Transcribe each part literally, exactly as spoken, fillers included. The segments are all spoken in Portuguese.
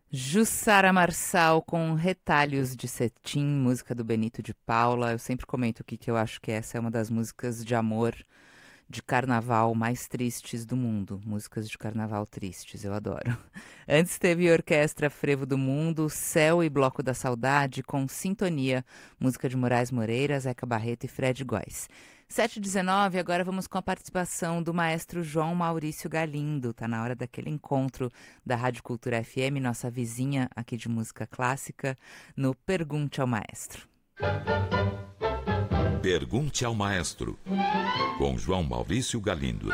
Jussara Marçal com Retalhos de Cetim, música do Benito de Paula. Eu sempre comento aqui que eu acho que essa é uma das músicas de amor de carnaval mais tristes do mundo. Músicas de carnaval tristes, eu adoro. Antes teve Orquestra Frevo do Mundo, Céu e Bloco da Saudade com Sintonia, música de Moraes Moreira, Zeca Barreto e Fred Góes. sete e dezenove, agora vamos com a participação do maestro João Maurício Galindo. Tá na hora daquele encontro da Rádio Cultura F M, nossa vizinha aqui de música clássica, no Pergunte ao Maestro. Pergunte ao Maestro, com João Maurício Galindo.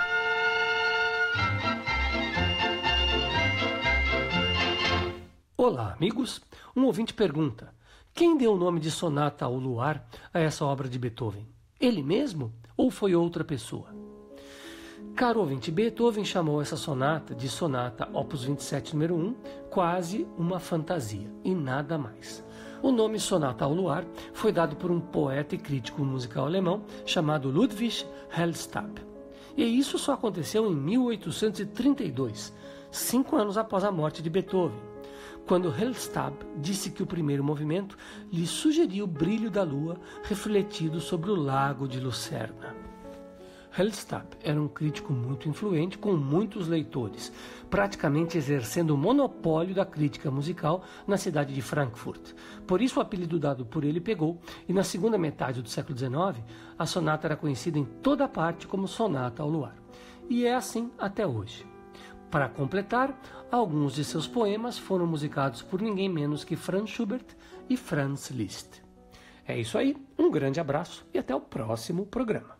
Olá, amigos. Um ouvinte pergunta: quem deu o nome de Sonata ao Luar a essa obra de Beethoven? Ele mesmo ou foi outra pessoa? Caro ouvinte, Beethoven chamou essa sonata de Sonata Opus vinte e sete número um, quase uma fantasia, e nada mais. O nome Sonata ao Luar foi dado por um poeta e crítico musical alemão chamado Ludwig Hellstab. E isso só aconteceu em mil oitocentos e trinta e dois, cinco anos após a morte de Beethoven, quando Hellstab disse que o primeiro movimento lhe sugeria o brilho da lua refletido sobre o lago de Lucerna. Hellstab era um crítico muito influente, com muitos leitores, praticamente exercendo o monopólio da crítica musical na cidade de Frankfurt. Por isso o apelido dado por ele pegou, e na segunda metade do século dezenove, a sonata era conhecida em toda parte como Sonata ao Luar. E é assim até hoje. Para completar, alguns de seus poemas foram musicados por ninguém menos que Franz Schubert e Franz Liszt. É isso aí, um grande abraço e até o próximo programa.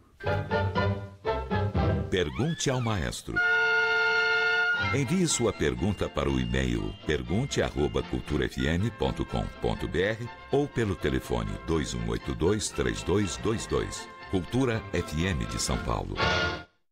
Pergunte ao Maestro. Envie sua pergunta para o e-mail pergunte arroba cultura f m ponto com ponto b r ou pelo telefone dois um oito dois, três dois dois dois. Cultura F M de São Paulo.